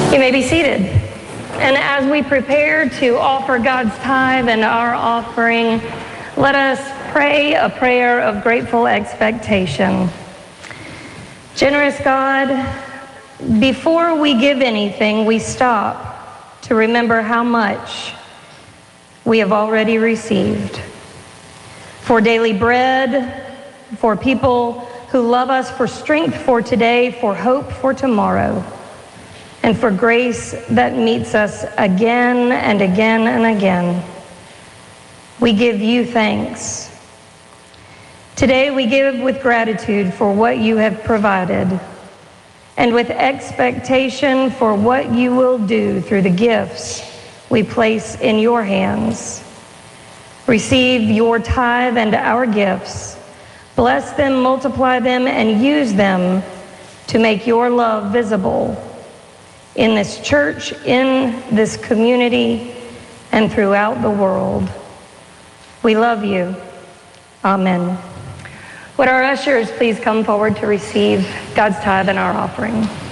You may be seated. And as we prepare to offer God's tithe and our offering, let us pray a prayer of grateful expectation. Generous God, before we give anything, we stop to remember how much we have already received. For daily bread, for people who love us, for strength for today, for hope for tomorrow, and for grace that meets us again and again and again. We give you thanks. Today we give with gratitude for what you have provided and with expectation for what you will do through the gifts we place in your hands. Receive your tithe and our gifts. Bless them, multiply them, and use them to make your love visible in this church, in this community, and throughout the world. We love you. Amen. Would our ushers please come forward to receive God's tithe and our offering?